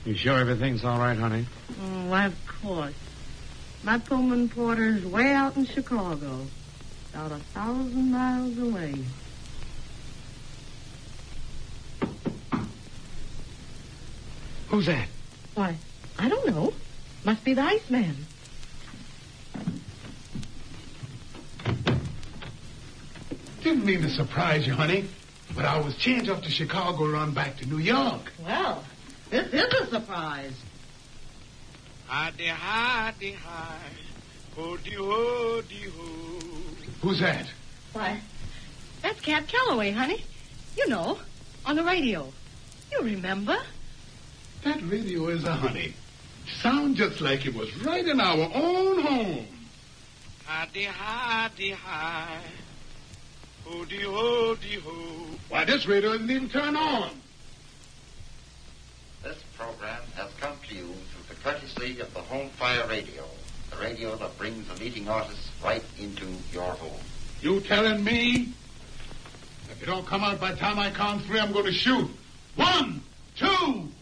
You sure everything's all right, honey? Oh, why, of course. My Pullman Porter's way out in Chicago, about 1,000 miles away. Who's that? Why, I don't know. Must be the Iceman. Didn't mean to surprise you, honey, but I was changed off to Chicago to run back to New York. Well, this is a surprise. Hi-de, hi-de, hi. Ho-de, ho-de, ho. Who's that? Why, that's Cat Calloway, honey. You know, on the radio. You remember? That radio is a honey. Sound just like it was right in our own home. Hi-de, hi-de, hi. Ho-de, ho-de, ho. Why, this radio isn't even turned on. This program has come to you through the courtesy of the Home Fire Radio, the radio that brings the leading artists right into your home. You telling me? If you don't come out by the time I count 3, I'm going to shoot. 1, 2...